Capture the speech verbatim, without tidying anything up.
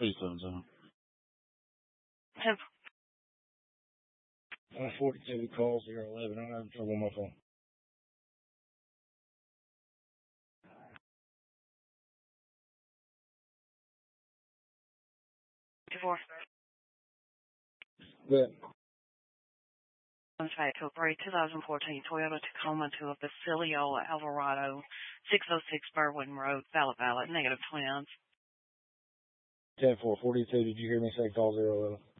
Please phone zone. ten Uh, forty-two, call zero eleven. I'm having trouble with my phone. four. But Five two three, twenty fourteen Toyota Tacoma to a Basilio Alvarado, six oh six Berwyn Road, Valid Valid, negative twins. ten four, forty-two, did you hear me say call zero eleven?